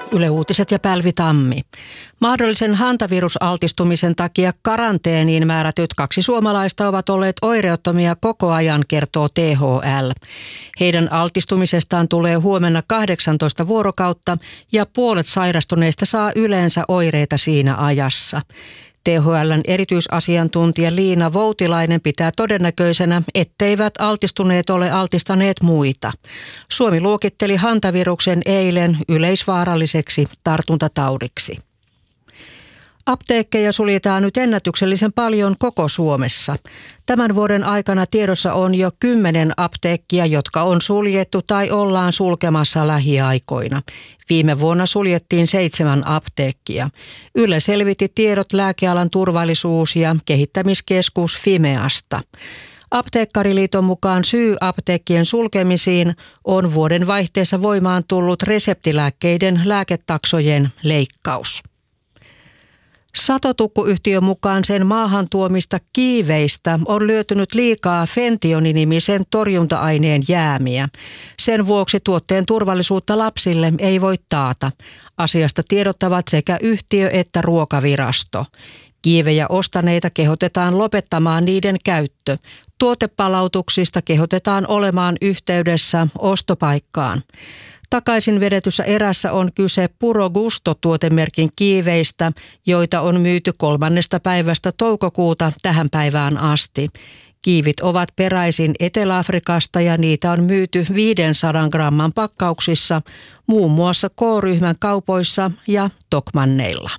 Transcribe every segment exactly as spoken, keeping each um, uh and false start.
Yle Uutiset ja Pälvi Tammi. Mahdollisen hantavirusaltistumisen takia karanteeniin määrätyt kaksi suomalaista ovat olleet oireuttomia koko ajan, kertoo T H L. Heidän altistumisestaan tulee huomenna kahdeksantoista vuorokautta ja puolet sairastuneista saa yleensä oireita siinä ajassa. T H L:n erityisasiantuntija Liina Voutilainen pitää todennäköisenä, etteivät altistuneet ole altistaneet muita. Suomi luokitteli hantaviruksen eilen yleisvaaralliseksi tartuntataudiksi. Apteekkeja suljetaan nyt ennätyksellisen paljon koko Suomessa. Tämän vuoden aikana tiedossa on jo kymmenen apteekkia, jotka on suljettu tai ollaan sulkemassa lähiaikoina. Viime vuonna suljettiin seitsemän apteekkia. Yle selvitti tiedot Lääkealan turvallisuus- ja kehittämiskeskus Fimeasta. Apteekkariliiton mukaan syy apteekkien sulkemisiin on vuoden vaihteessa voimaan tullut reseptilääkkeiden lääketaksojen leikkaus. Satotukkuyhtiön mukaan sen maahan tuomista kiiveistä on löytynyt liikaa fentioninimisen torjunta-aineen jäämiä. Sen vuoksi tuotteen turvallisuutta lapsille ei voi taata. Asiasta tiedottavat sekä yhtiö että ruokavirasto. Kiivejä ostaneita kehotetaan lopettamaan niiden käyttö. Tuotepalautuksista kehotetaan olemaan yhteydessä ostopaikkaan. Takaisin vedetyssä erässä on kyse Puro Gusto-tuotemerkin kiiveistä, joita on myyty kolmannesta päivästä toukokuuta tähän päivään asti. Kiivit ovat peräisin Etelä-Afrikasta ja niitä on myyty viisisataa gramman pakkauksissa, muun muassa K-ryhmän kaupoissa ja Tokmanneilla.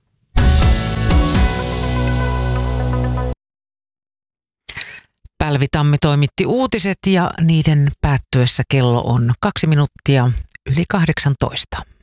Pälvi Tammi toimitti uutiset ja niiden päättyessä kello on kaksi minuuttia yli kahdeksantoista.